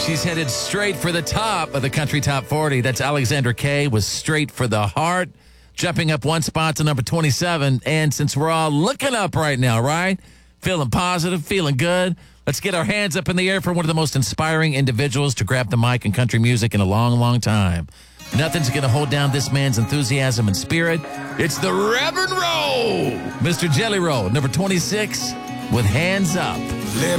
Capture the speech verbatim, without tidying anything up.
She's headed straight for the top of the Country Top forty. That's Alexandra Kay with Straight for the Heart, jumping up one spot to number twenty-seven. And since we're all looking up right now, right? Feeling positive, feeling good. Let's get our hands up in the air for one of the most inspiring individuals to grab the mic in country music in a long, long time. Nothing's going to hold down this man's enthusiasm and spirit. It's the Reverend Roe, Mister Jelly Roll, number twenty-six, with Hands Up. Let